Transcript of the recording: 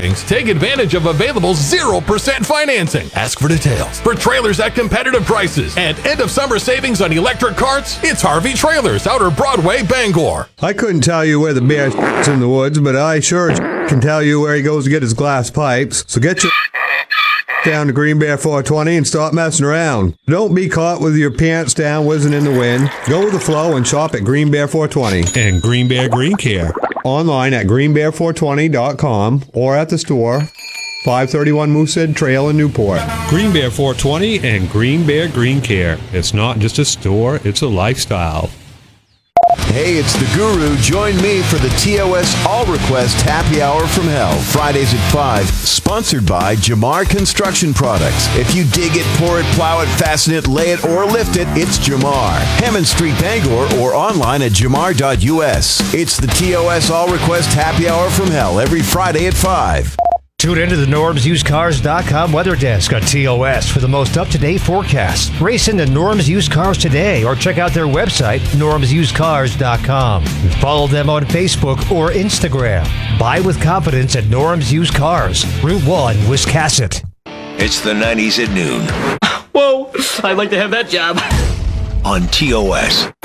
savings, take advantage of available 0% financing. Ask for details. For trailers at competitive prices and end of summer savings on electric carts, it's Harvey Trailers, Outer Broadway, Bangor. I couldn't tell you where the bear is in the woods, but I sure can tell you where he goes to get his glass pipes. So get your down to Green Bear 420 and stop messing around. Don't be caught with your pants down whizzing in the wind. Go with the flow and shop at Green Bear 420. And Green Bear Green Care. Online at greenbear420.com or at the store, 531 Moosehead Trail in Newport. Green Bear 420 and Green Bear Green Care. It's not just a store, it's a lifestyle. Hey, it's the Guru. Join me for the TOS All Request Happy Hour from Hell, Fridays at 5, sponsored by Jamar Construction Products. If you dig it, pour it, plow it, fasten it, lay it, or lift it, it's Jamar. Hammond Street, Bangor, or online at jamar.us. It's the TOS All Request Happy Hour from Hell every Friday at 5. Tune into the NormsUsedCars.com weather desk on TOS for the most up-to-date forecast. Race into Norm's Used Cars today or check out their website, NormsUsedCars.com. Follow them on Facebook or Instagram. Buy with confidence at Norm's Used Cars, Route 1, Wiscasset. It's the 90s at noon Whoa, I'd like to have that job. on TOS.